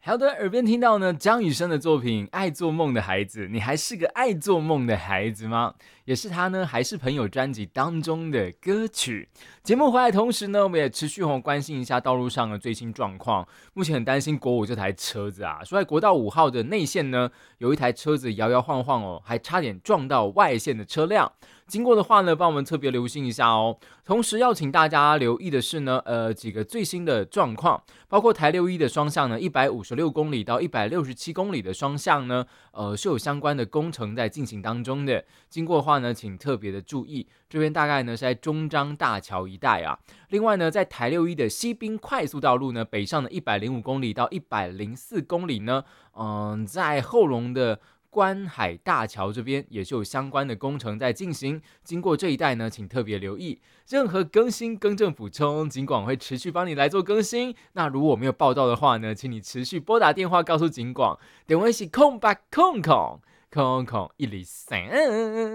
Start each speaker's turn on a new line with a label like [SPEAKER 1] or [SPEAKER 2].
[SPEAKER 1] 好的，耳边听到呢张雨生的作品《爱做梦的孩子》，你还是个爱做梦的孩子吗？也是他呢，还是朋友专辑当中的歌曲。节目回来的同时呢，我们也持续关心一下道路上的最新状况。目前很担心国五这台车子啊，说在国道5号的内线呢，有一台车子摇摇晃晃哦，还差点撞到外线的车辆。经过的话呢，帮我们特别留心一下哦。同时要请大家留意的是呢，几个最新的状况，包括台61的双向呢，156公里到167公里的双向呢，是有相关的工程在进行当中的。经过的话呢，请特别的注意，这边大概呢是在中彰大桥一带啊。另外呢，在台61的西滨快速道路呢，北上的105公里到104公里呢，在后龙的关海大桥这边也是有相关的工程在进行，经过这一带呢，请特别留意。任何更新、更正、补充，警广会持续帮你来做更新。那如果没有报到的话呢，请你持续拨打电话告诉警广，电话是0800 103。